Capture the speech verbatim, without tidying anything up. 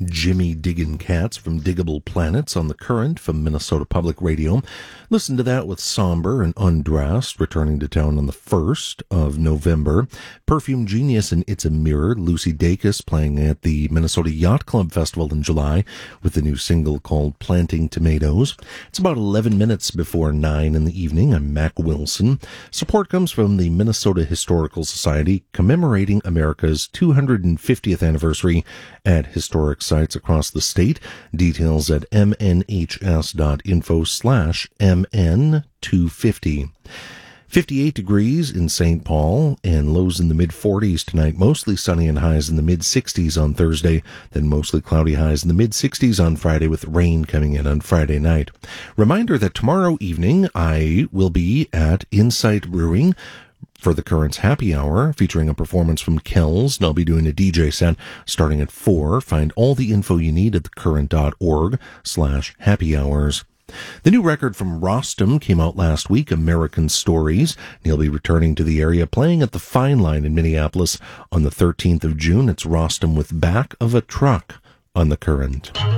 Jimmy Diggin' Cats from Diggable Planets on the Current from Minnesota Public Radio. Listen to that with Somber and Undressed, returning to town on the first of November. Perfume Genius and It's a Mirror, Lucy Dacus playing at the Minnesota Yacht Club Festival in July with the new single called Planting Tomatoes. It's about eleven minutes before nine in the evening. I'm Mac Wilson. Support comes from the Minnesota Historical Society, commemorating America's two hundred fiftieth anniversary at historic sites across the state. Details at mnhs.info slash mn two fifty. fifty-eight degrees in Saint Paul and lows in the mid forties tonight. Mostly sunny and highs in the mid sixties on Thursday, then mostly cloudy highs in the mid sixties on Friday with rain coming in on Friday night. Reminder that tomorrow evening I will be at Insight Brewing for the Current's Happy Hour, featuring a performance from Kells, and I'll be doing a D J set starting at four. Find all the info you need at thecurrent.org slash happy hours. The new record from Rostam came out last week, American Stories, and he'll be returning to the area, playing at the Fine Line in Minneapolis on the thirteenth of June. It's Rostam with Back of a Truck on the Current.